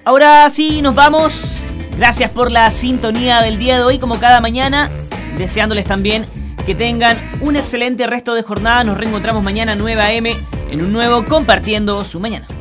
Ahora sí, nos vamos. Gracias por la sintonía del día de hoy, como cada mañana. Deseándoles también que tengan un excelente resto de jornada. Nos reencontramos mañana 9 a.m. en un nuevo Compartiendo su Mañana.